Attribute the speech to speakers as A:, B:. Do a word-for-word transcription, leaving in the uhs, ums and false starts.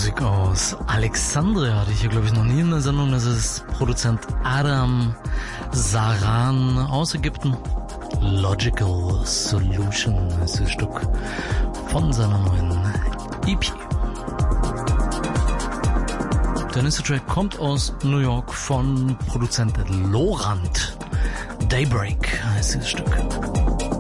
A: Musik aus Alexandria hatte ich hier, glaube ich, noch nie in der Sendung. Das ist Produzent Adam Saran aus Ägypten. Logical Solution ist das Stück von seiner neuen E P. Der nächste Track kommt aus New York von Produzent Lorand. Daybreak heißt dieses Stück.